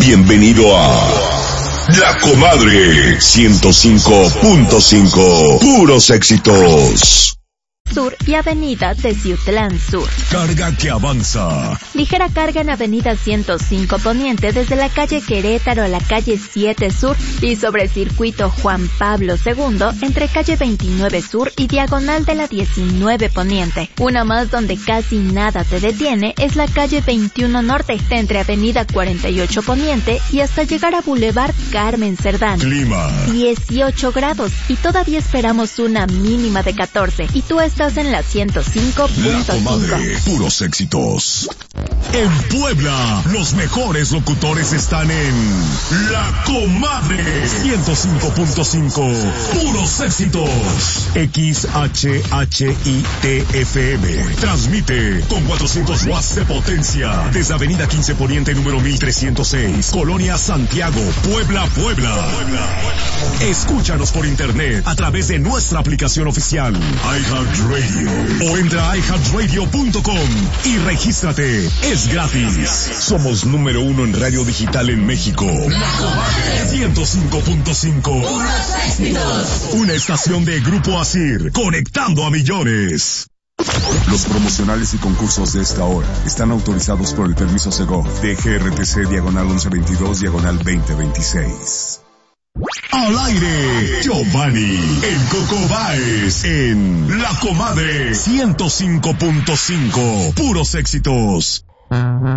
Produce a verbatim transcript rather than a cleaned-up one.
Bienvenido a La Comadre ciento cinco punto cinco. Puros éxitos. Sur y Avenida Teciutlán Sur. Carga que avanza. Ligera carga en Avenida ciento cinco Poniente desde la calle Querétaro a la calle siete Sur y sobre Circuito Juan Pablo segundo entre calle veintinueve Sur y diagonal de la diecinueve Poniente. Una más donde casi nada te detiene es la calle veintiuno Norte entre Avenida cuarenta y ocho Poniente y hasta llegar a Boulevard Carmen Cerdán. Clima. dieciocho grados y todavía esperamos una mínima de catorce y tú estás en la ciento cinco punto cinco. La Comadre, puros éxitos. En Puebla, los mejores locutores están en La Comadre ciento cinco punto cinco. Puros éxitos. X H H I T F M. Transmite con cuatrocientos watts de potencia desde Avenida quince Poniente número mil trescientos seis, Colonia Santiago, Puebla, Puebla. Escúchanos por internet a través de nuestra aplicación oficial iHeartRadio o entra a i heart radio punto com y regístrate. Es gratis. Somos número uno en radio digital en México. La Comadre ciento cinco punto cinco. Una estación de Grupo Asir, conectando a millones. Los promocionales y concursos de esta hora están autorizados por el permiso Segov de G R T C diagonal once veintidós diagonal veinte veintiséis. Al aire, Giovanni, en Coco Baez, en La Comadre ciento cinco punto cinco. Puros éxitos.